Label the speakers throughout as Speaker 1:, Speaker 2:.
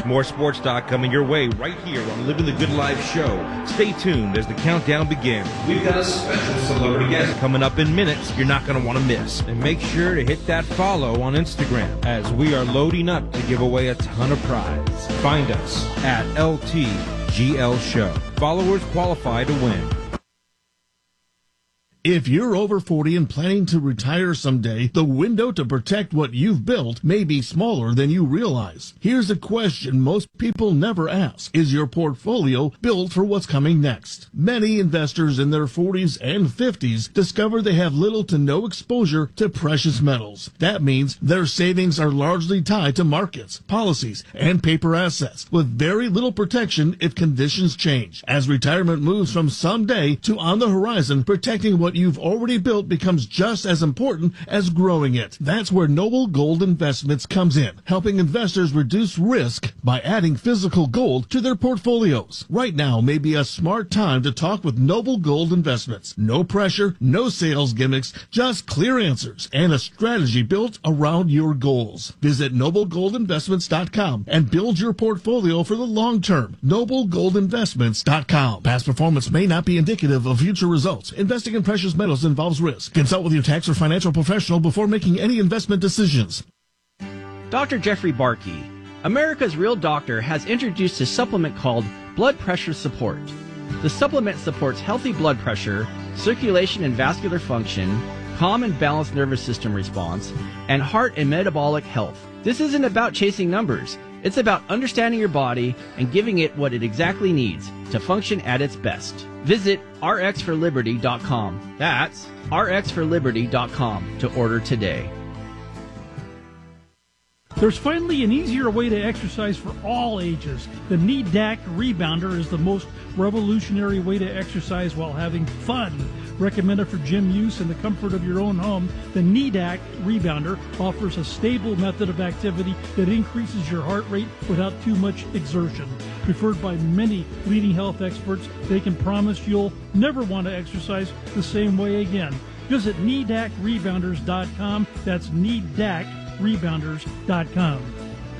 Speaker 1: More sports talk coming your way right here on Living the Good Life show. Stay tuned as the countdown begins. We've got a special celebrity guest coming up in minutes you're not going to want to miss. And make sure to hit that follow on Instagram as we are loading up to give away a ton of prize. Find us at LTGL Show. Followers qualify to win.
Speaker 2: If you're over 40 and planning to retire someday, the window to protect what you've built may be smaller than you realize. Here's a question most people never ask. Is your portfolio built for what's coming next? Many investors in their 40s and 50s discover they have little to no exposure to precious metals. That means their savings are largely tied to markets, policies, and paper assets, with very little protection if conditions change. As retirement moves from someday to on the horizon, protecting what you've already built becomes just as important as growing it. That's where Noble Gold Investments comes in, helping investors reduce risk by adding physical gold to their portfolios. Right now may be a smart time to talk with Noble Gold Investments. No pressure, no sales gimmicks, just clear answers and a strategy built around your goals. Visit noblegoldinvestments.com and build your portfolio for the long term. noblegoldinvestments.com. Past performance may not be indicative of future results. Investing in precious metals involves risk. Consult with your tax or financial professional before making any investment decisions.
Speaker 3: Dr. Jeffrey Barkey, America's Real Doctor, has introduced a supplement called Blood Pressure Support. The supplement supports healthy blood pressure, circulation and vascular function, calm and balanced nervous system response, and heart and metabolic health. This isn't about chasing numbers. It's about understanding your body and giving it what it exactly needs to function at its best. Visit rxforliberty.com. That's rxforliberty.com to order today.
Speaker 4: There's finally an easier way to exercise for all ages. The KneeDAC Rebounder is the most revolutionary way to exercise while having fun. Recommended for gym use in the comfort of your own home, the KneeDAC Rebounder offers a stable method of activity that increases your heart rate without too much exertion. Preferred by many leading health experts, they can promise you'll never want to exercise the same way again. Visit KneeDACRebounders.com. That's KneeDACRebounders.com.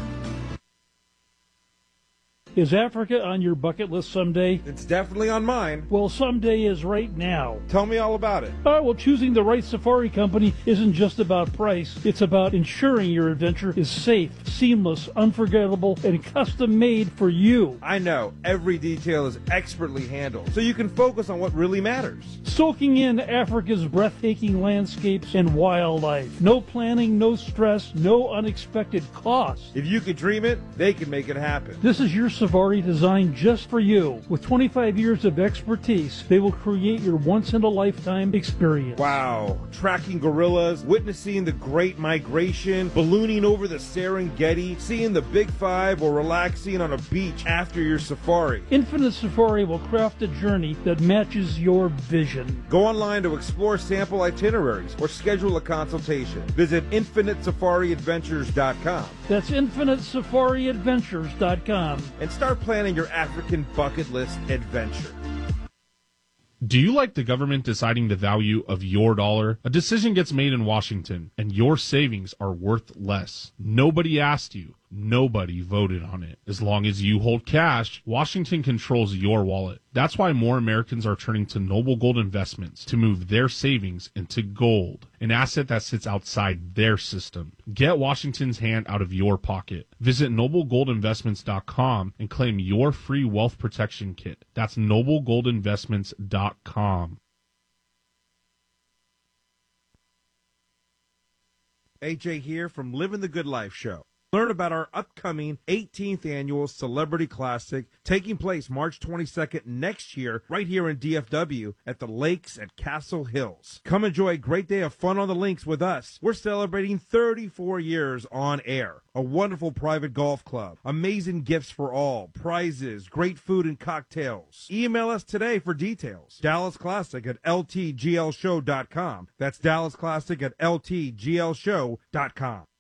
Speaker 4: Is Africa on your bucket list someday?
Speaker 5: It's definitely on mine.
Speaker 4: Well, someday is right now.
Speaker 5: Tell me all about it.
Speaker 4: Well, choosing the right safari company isn't just about price. It's about ensuring your adventure is safe, seamless, unforgettable, and custom-made for you.
Speaker 5: I know. Every detail is expertly handled, so you can focus on what really matters.
Speaker 4: Soaking in Africa's breathtaking landscapes and wildlife. No planning, no stress, no unexpected costs.
Speaker 5: If you can dream it, they can make it happen.
Speaker 4: This is your safari designed just for you. With 25 years of expertise, they will create your once-in-a-lifetime experience.
Speaker 5: Wow. Tracking gorillas, witnessing the Great Migration, ballooning over the Serengeti, seeing the Big Five, or relaxing on a beach after your safari.
Speaker 4: Infinite Safari will craft a journey that matches your vision.
Speaker 5: Go online to explore sample itineraries or schedule a consultation. Visit InfiniteSafariAdventures.com.
Speaker 4: That's InfiniteSafariAdventures.com.
Speaker 5: And start planning your African bucket list adventure.
Speaker 6: Do you like the government deciding the value of your dollar? A decision gets made in Washington, and your savings are worth less. Nobody asked you. Nobody voted on it. As long as you hold cash, Washington controls your wallet. That's why more Americans are turning to Noble Gold Investments to move their savings into gold, an asset that sits outside their system. Get Washington's hand out of your pocket. Visit noblegoldinvestments.com and claim your free wealth protection kit. That's noblegoldinvestments.com.
Speaker 5: AJ here from Living the Good Life Show. Learn about our upcoming 18th annual Celebrity Classic taking place March 22nd next year right here in DFW at the Lakes at Castle Hills. Come enjoy a great day of fun on the links with us. We're celebrating 34 years on air. A wonderful private golf club, amazing gifts for all, prizes, great food and cocktails. Email us today for details. Dallas Classic at ltglshow.com. That's Dallas Classic at ltglshow.com.